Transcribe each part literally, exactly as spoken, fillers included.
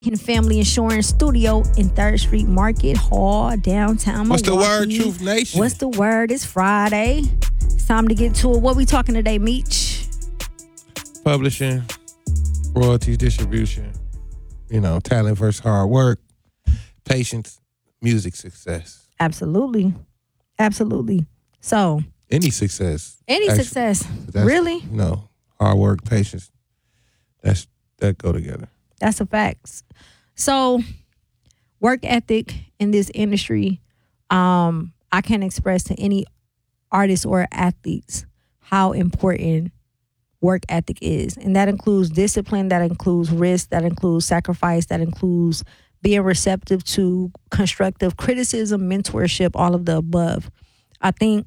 in Family Insurance Studio in third Street Market Hall, downtown Milwaukee. What's the word, Truth Nation? What's the word? It's Friday. It's time to get to it. What we talking today, Meech? Publishing, royalties, distribution, you know, talent versus hard work, patience, music success. Absolutely. Absolutely. So. Any success. Any actually, success. Really? You know, hard work, patience, that's that go together. That's a fact. So, work ethic in this industry, um, I can express to any artists or athletes how important work ethic is. And that includes discipline, that includes risk, that includes sacrifice, that includes being receptive to constructive criticism, mentorship, all of the above. I think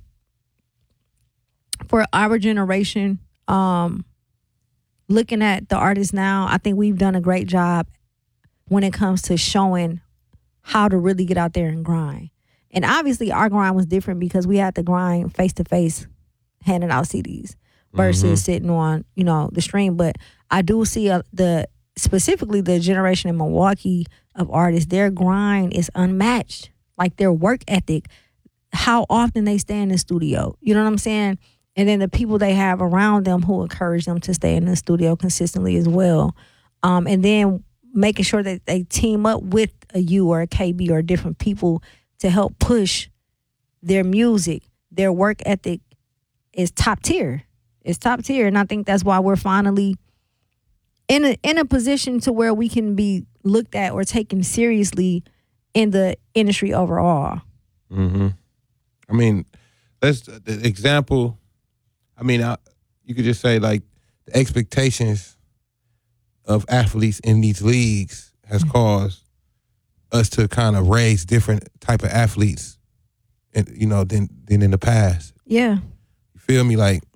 for our generation, um, looking at the artists now, I think we've done a great job when it comes to showing how to really get out there and grind. And obviously our grind was different because we had to grind face-to-face, handing out C Ds versus mm-hmm. sitting on, you know, the stream. But I do see a, the specifically the generation in Milwaukee of artists, their grind is unmatched. Like their work ethic, how often they stay in the studio. You know what I'm saying? And then the people they have around them who encourage them to stay in the studio consistently as well. Um, and then making sure that they team up with a U or a K B or different people to help push their music. Their work ethic is top tier. It's top tier. And I think that's why we're finally in a, in a position to where we can be looked at or taken seriously in the industry overall. Mm-hmm. I mean, that's the example. I mean, I, you could just say like the expectations of athletes in these leagues has mm-hmm. caused us to kind of raise different type of athletes, and you know, than than in the past. Yeah, you feel me? Like,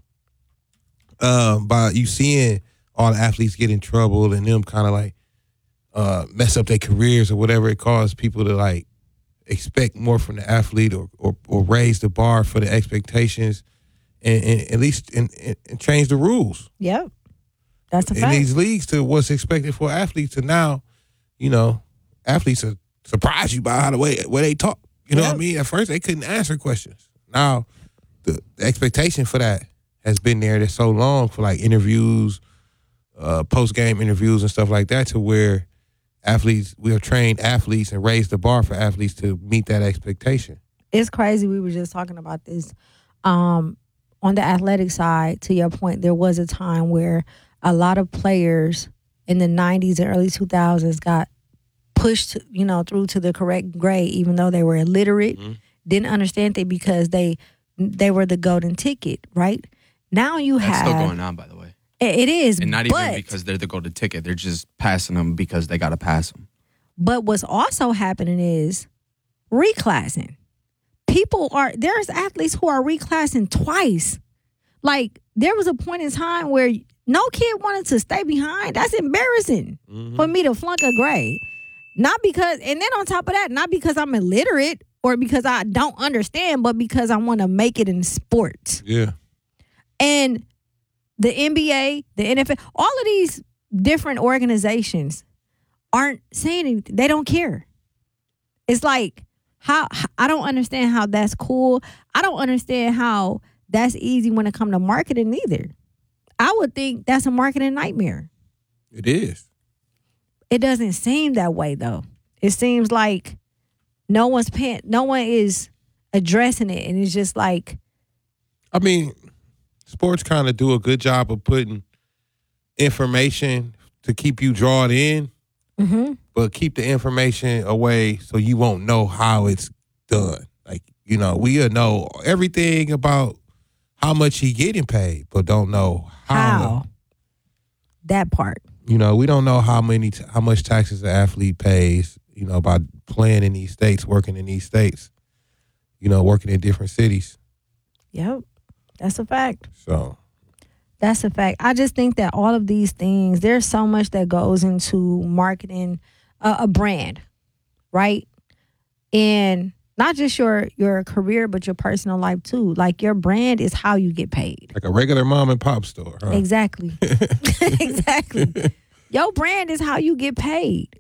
um, by you seeing all the athletes get in trouble and them kind of like uh, mess up their careers or whatever, it caused people to like expect more from the athlete or or, or raise the bar for the expectations. And, and at least and, and change the rules. Yep, that's a in fact. these leagues to what's expected for athletes. To now, you know, athletes are surprised you by how the way way they talk. You know yep. what I mean? At first, they couldn't answer questions. Now, the, the expectation for that has been there for so long for like interviews, uh, post game interviews and stuff like that. To where athletes, we have trained athletes and raised the bar for athletes to meet that expectation. It's crazy. We were just talking about this. Um, On the athletic side, to your point, there was a time where a lot of players in the nineties and early two thousands got pushed, you know, through to the correct grade, even though they were illiterate, mm-hmm. didn't understand it because they they were the golden ticket, right? Now you That's have... That's still going on, by the way. It, it is, And not but, even because they're the golden ticket. They're just passing them because they got to pass them. But what's also happening is reclassing. People are, there's athletes who are reclassing twice. Like, there was a point in time where no kid wanted to stay behind. That's embarrassing mm-hmm. for me to flunk a grade. Not because, and then on top of that, not because I'm illiterate or because I don't understand, but because I want to make it in sports. Yeah. And the N B A, the N F L, all of these different organizations aren't saying anything. They don't care. It's like, How I don't understand how that's cool. I don't understand how that's easy when it comes to marketing either. I would think that's a marketing nightmare. It is. It doesn't seem that way though. It seems like no one's paying, no one is addressing it, and it's just like. I mean, sports kind of do a good job of putting information to keep you drawn in. Mm-hmm. But keep the information away so you won't know how it's done. Like, you know, we'll know everything about how much he getting paid, but don't know how. How? That part. You know, we don't know how many, how much taxes the athlete pays, you know, by playing in these states, working in these states, you know, working in different cities. Yep. That's a fact. So. That's a fact. I just think that all of these things, there's so much that goes into marketing a, a brand, right? And not just your your career, but your personal life too. Like your brand is how you get paid. Like a regular mom and pop store, huh? Exactly. Exactly. Your brand is how you get paid.